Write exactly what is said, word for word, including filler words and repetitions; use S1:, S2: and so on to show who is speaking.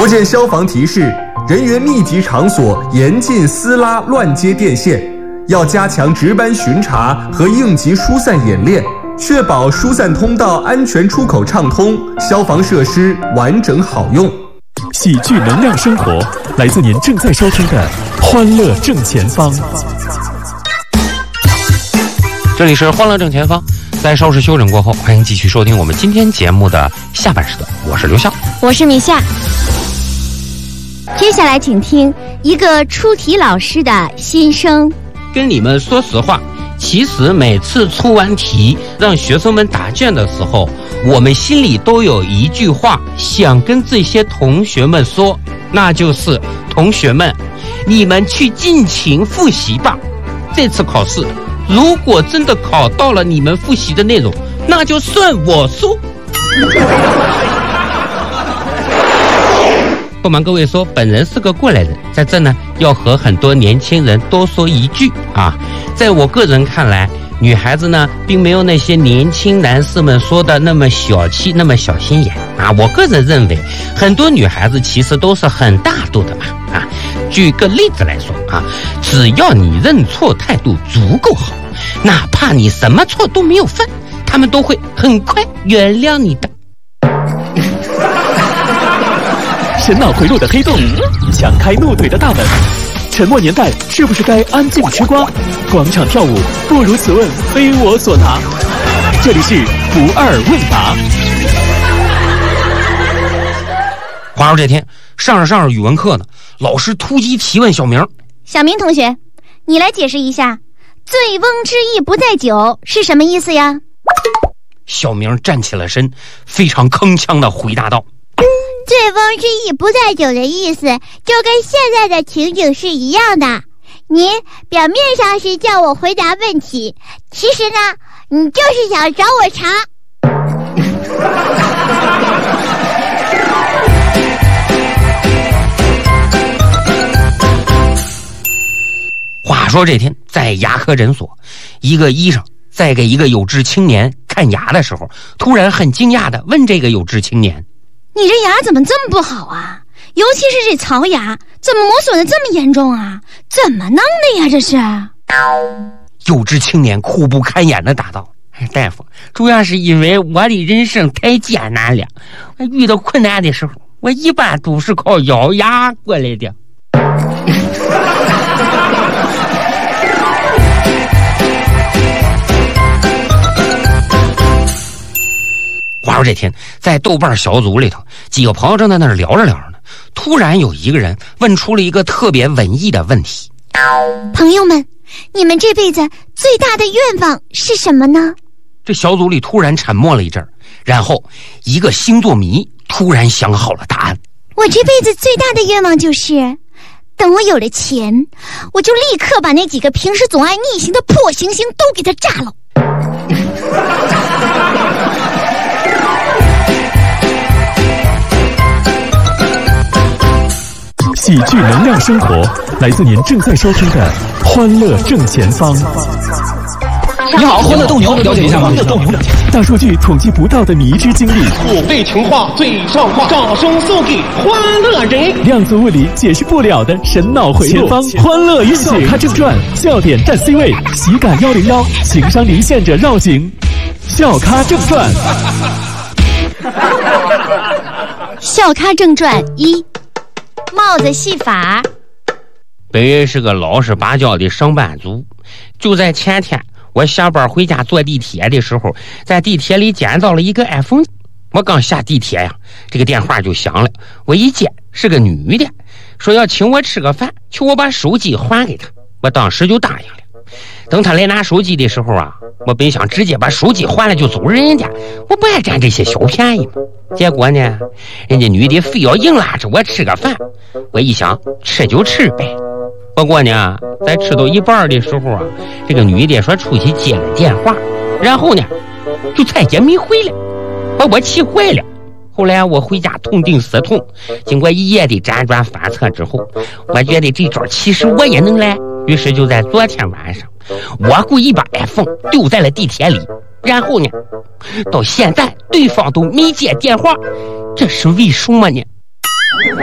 S1: 福建消防提示：人员密集场所严禁撕拉乱接电线，要加强值班巡查和应急疏散演练，确保疏散通道安全出口畅通，消防设施完整好用。
S2: 喜剧能量生活，来自您正在收听的《欢乐正前方》。
S3: 这里是《欢乐正前方》，在稍事休整过后，欢迎继续收听我们今天节目的下半时段。我是刘笑，
S4: 我是米夏。接下来请听一个出题老师的心声。
S3: 跟你们说实话，其实每次出完题让学生们答卷的时候，我们心里都有一句话想跟这些同学们说，那就是同学们，你们去尽情复习吧。这次考试如果真的考到了你们复习的内容，那就算我输。不瞒各位说，本人是个过来人，在这呢要和很多年轻人多说一句啊，在我个人看来，女孩子呢并没有那些年轻男士们说的那么小气，那么小心眼啊。我个人认为，很多女孩子其实都是很大度的嘛啊。举个例子来说啊，只要你认错态度足够好，哪怕你什么错都没有犯，他们都会很快原谅你的。
S2: 神脑回路的黑洞，想开怒怼的大门，沉默年代是不是该安静吃瓜？广场跳舞不如此问，非我所答。这里是不二问答。
S3: 话说这天上着上着语文课呢，老师突击提问小明：
S4: 小明同学，你来解释一下醉翁之意不在酒是什么意思呀？
S3: 小明站起了身，非常铿锵地回答道：
S4: 醉翁之意不在酒的意思就跟现在的情景是一样的，你表面上是叫我回答问题，其实呢你就是想找我茬。
S3: 话说这天在牙科诊所，一个医生在给一个有志青年看牙的时候，突然很惊讶地问这个有志青年：
S4: 你这牙怎么这么不好啊？尤其是这槽牙，怎么磨损的这么严重啊？怎么弄的呀这是？
S3: 有志青年苦不堪言地答道：大夫，主要是因为我的人生太艰难了，我遇到困难的时候，我一般都是靠咬牙过来的。话说这天在豆瓣小组里头，几个朋友正在那儿聊着聊着呢，突然有一个人问出了一个特别文艺的问题：
S4: 朋友们，你们这辈子最大的愿望是什么呢？
S3: 这小组里突然沉默了一阵，然后一个星座迷突然想好了答案：
S4: 我这辈子最大的愿望就是等我有了钱，我就立刻把那几个平时总爱逆行的破行星都给它炸了。
S2: 喜剧能量生活，来自您正在收听的《欢乐正前方》。
S5: 你好，欢乐斗牛，了解一下吗？
S2: 大数据统计不到的迷之经历，
S5: 我被情话最上话，掌声送给欢乐人。
S2: 量子物理解释不了的神脑回路，前方欢乐运行。笑咖正传，笑点占 C 位，喜感一零一，情商离线者绕行。笑咖正传，
S4: 笑咖正传一。帽子戏法。
S3: 本人是个老实巴交的上班族，就在前天我下班回家坐地铁的时候，在地铁里捡到了一个 iPhone。 我刚下地铁呀，这个电话就响了，我一接是个女的，说要请我吃个饭，求我把手机还给她。我当时就答应了。等她来拿手机的时候啊，我本想直接把手机还了就走人家，我不爱占这些小便宜嘛。结果呢，人家女的非要硬拉着我吃个饭，我一想吃就吃呗。不过呢，在吃到一半的时候啊，这个女的说出去接了电话，然后呢就再也没回来，把我气坏了。后来我回家痛定思痛，经过一夜的辗转反侧之后，我觉得这招其实我也能来，于是就在昨天晚上，我故意把 iPhone 丢在了地铁里，然后呢到现在对方都没接电话，这是为什么呢？